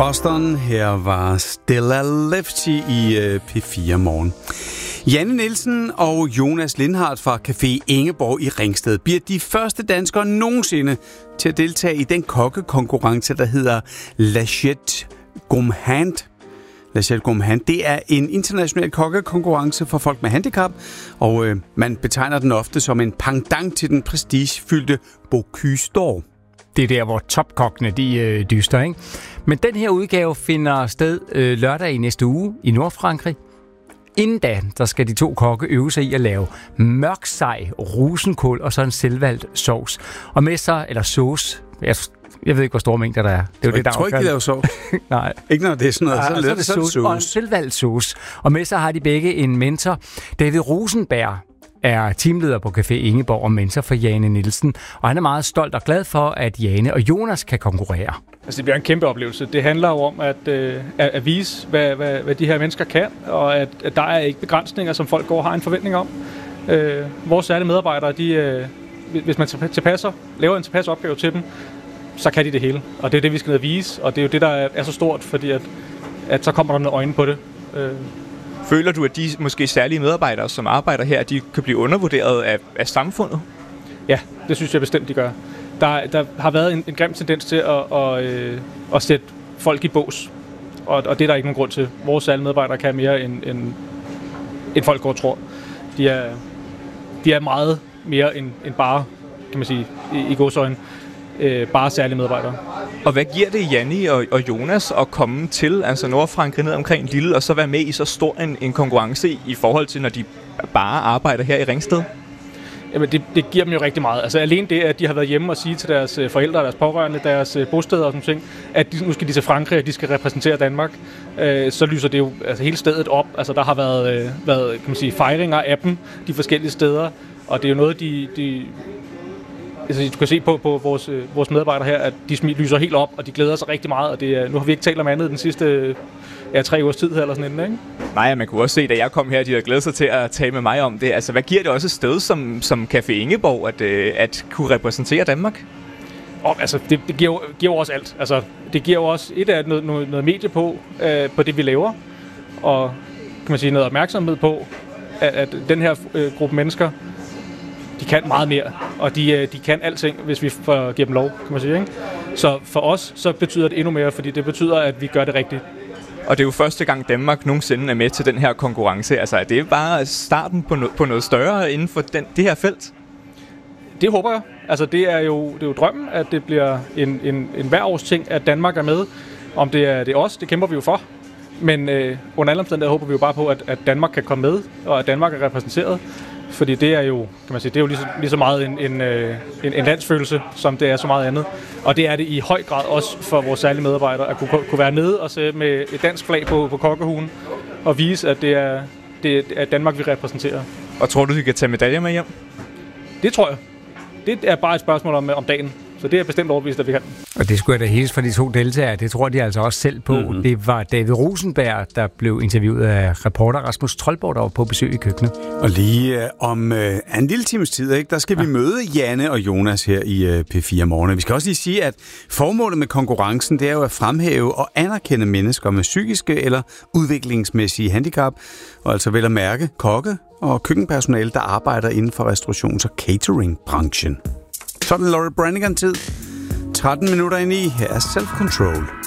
Boston. Her var Stella Lefty i P4 Morgen. Janne Nielsen og Jonas Lindhardt fra Café Ingeborg i Ringsted bliver de første danskere nogensinde til at deltage i den kokkekonkurrence, der hedder Lachette Gourmand. Lachette Gourmand, det er en international kokkekonkurrence for folk med handicap, og man betegner den ofte som en pendant til den prestigefyldte Bocuse d'Or. Det er der, hvor topkokkene de dyster, ikke? Men den her udgave finder sted lørdag i næste uge i Nordfrankrig. Inden da, der skal de to kokke øve sig i at lave mørk sej rosenkål og så en selvvalgt sovs. Og med sig, eller sauce, jeg ved ikke, hvor store mængder der er. Det er jo det, der tror ikke, de laver sovs. Nej. Ikke når det er sådan noget. Så er det sauce. Og en selvvalgt sauce. Og med sig har de begge en mentor. David Rosenberg er teamleder på Café Ingeborg og mentor for Janne Nielsen. Og han er meget stolt og glad for, at Janne og Jonas kan konkurrere. Altså, det bliver en kæmpe oplevelse. Det handler jo om at vise, hvad de her mennesker kan, og at der er ikke begrænsninger, som folk går og har en forventning om. Vores særlige medarbejdere, hvis man laver en tilpas opgave til dem, så kan de det hele. Og det er det, vi skal ned og vise, og det er jo det, der er så stort, fordi at så kommer der noget øjne på det. Føler du, at de måske særlige medarbejdere, som arbejder her, de kan blive undervurderet af samfundet? Ja, det synes jeg bestemt, de gør. Der har været en grim tendens til at sætte folk i bås, og det er der ikke nogen grund til. Vores særlige medarbejdere kan mere, end folk går og tror. De er meget mere end bare, kan man sige, i godsøjne, bare særlige medarbejdere. Og hvad giver det Janne og Jonas at komme til, altså Nordfrankrig ned omkring Lille, og så være med i så stor en konkurrence i forhold til, når de bare arbejder her i Ringsted? Jamen, det giver dem jo rigtig meget. Altså alene det, at de har været hjemme og sige til deres forældre og deres pårørende, deres bosteder og sådan ting, at nu skal de til Frankrig, og de skal repræsentere Danmark, så lyser det jo altså hele stedet op. Altså der har været kan man sige, fejringer af dem de forskellige steder, og det er jo noget, altså, du kan se på vores medarbejdere her, at de lyser helt op, og de glæder sig rigtig meget, og nu har vi ikke talt om andet den sidste 3 ugers tid her, eller sådan noget, ikke? Nej, man kunne også se, da jeg kom her, de havde glædet sig til at tale med mig om det. Altså, hvad giver det også et sted som Café Ingeborg, at kunne repræsentere Danmark? Altså, det giver jo også alt. Altså, det giver jo også noget medie på det, vi laver, og kan man sige, noget opmærksomhed på, at den her gruppe mennesker, de kan meget mere, og de kan alting, hvis vi får giver dem lov, kan man sige, ikke? Så for os, så betyder det endnu mere, fordi det betyder, at vi gør det rigtigt. Og det er jo første gang Danmark nogensinde er med til den her konkurrence. Altså er det bare starten på noget større inden for det her felt? Det håber jeg. Altså det er jo drømmen, at det bliver en hver års ting, at Danmark er med. Om det er os, det kæmper vi jo for. Men under alle omstændigheder håber vi jo bare på, at Danmark kan komme med, og at Danmark er repræsenteret. Fordi det er jo, kan man sige, det er jo lige så meget en landsfølelse, som det er så meget andet. Og det er det i høj grad også for vores særlige medarbejdere, at kunne være nede og se med et dansk flag på kokkehugen og vise, at det er Danmark, vi repræsenterer. Og tror du, de kan tage medaljer med hjem? Det tror jeg. Det er bare et spørgsmål om dagen. Så det er bestemt overbevist, at vi kan. Og det skulle jeg da hilse for de to deltagere. Det tror de altså også selv på. Mm-hmm. Det var David Rosenberg, der blev interviewet af reporter Rasmus Troldborg, der var på besøg i køkkenet. Og lige om en lille times tid, ikke, der skal vi møde Janne og Jonas her i P4 Morgen. Vi skal også lige sige, at formålet med konkurrencen, det er jo at fremhæve og anerkende mennesker med psykiske eller udviklingsmæssige handicap, og altså vel at mærke kokke og køkkenpersonale, der arbejder inden for restaurations- og cateringbranchen. Så er det Laurie Branigan-tid. 13 minutter ind i. Her er Self Control.